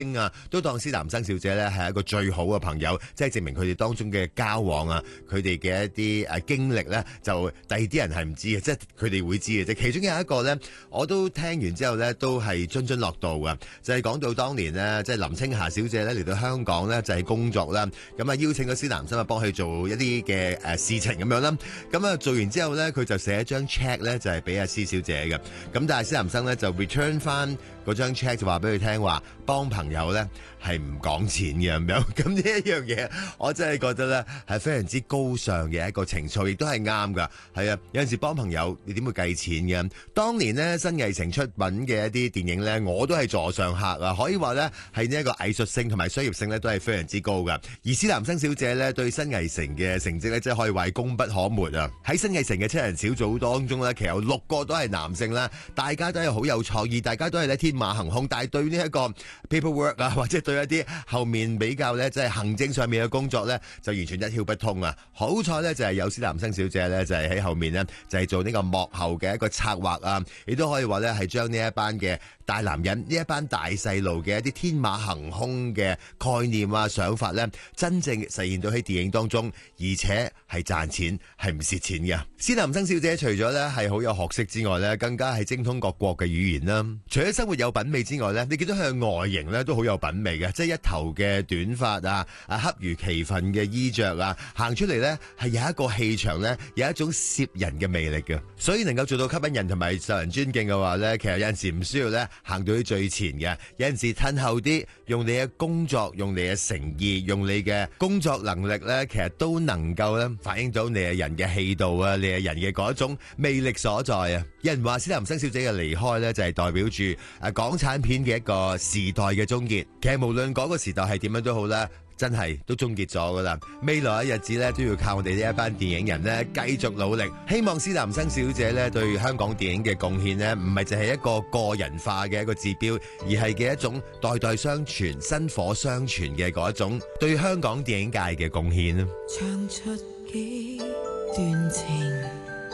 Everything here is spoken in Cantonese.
啊，都當施南生小姐咧係一個最好嘅朋友，即係證明佢哋當中嘅交往啊，佢哋嘅一啲經歷咧，就第二啲人係唔知嘅，即係佢哋會知嘅啫。其中有一個咧，我都聽完之後咧，都係津津樂道嘅，就係講到當年咧，即係林青霞小姐咧嚟到香港咧，就係工作啦，咁啊邀請咗施南生啊幫佢做一啲嘅事情咁樣啦，咁啊做完之後咧，佢就寫一張 check 咧，就係俾阿施小姐嘅，咁但係施南生咧就 return 翻嗰張 check 就話俾佢聽話，幫朋友咧係唔講錢嘅咁樣，咁呢一樣嘢我真係覺得咧係非常之高尚嘅一個情操，亦都係啱噶。係啊，有陣時幫朋友你點會計錢嘅？當年呢，新藝城出品嘅一啲電影咧，我都係座上客啊，可以話咧係呢一個藝術性同埋商業性咧都係非常之高噶。而施南生小姐咧對新藝城嘅成績咧，即係可以話功不可沒啊！喺新藝城嘅七人小組當中咧，其實有6個都係男性啦，大家都係好有創意，大家都係咧天馬行空，但係對呢一個 paperwork 啊，或者對一啲後面比較咧，即係行政上面嘅工作咧，就完全一竅不通啊！好彩咧就係有施南生小姐咧，就係喺後面咧，就係做呢個幕後嘅一個策劃啊，亦都可以話咧係將呢一班嘅大男人，呢一班大細路嘅一啲天馬行空嘅概念啊、想法咧，真正實現到喺電影當中，而且係賺錢，係唔蝕錢嘅。施南生小姐除咗咧係好有學識之外咧，更加係精通各國嘅語言啦。除咗生活有品味之外咧，你見到佢嘅外形咧都好有品味嘅，即係一頭嘅短髮啊，恰如其分嘅衣着啊，行出嚟咧係有一個氣場咧，有一種攝人嘅魅力嘅。所以能夠做到吸引人同埋受人尊敬嘅話咧，其實有陣時唔需要咧行到去最前嘅，有陣時褪後啲，用你嘅工作，用你嘅誠意，用你嘅工作能力咧，其實都能夠咧反映到你嘅人嘅氣度啊，你嘅人嘅嗰一種魅力所在啊。有人話施南生小姐嘅離開咧，就係代表住港產片嘅一個時代嘅終結。其實無論嗰個時代係點樣都好啦，真係都終結咗噶啦。未來嘅日子咧，都要靠我哋呢一班電影人咧繼續努力。希望施南生小姐咧對香港電影嘅貢獻咧，唔係淨係一個個人化嘅一個指標，而係嘅一種代代相傳、薪火相傳嘅嗰一種對香港電影界嘅貢獻啊！ 唱出幾段情。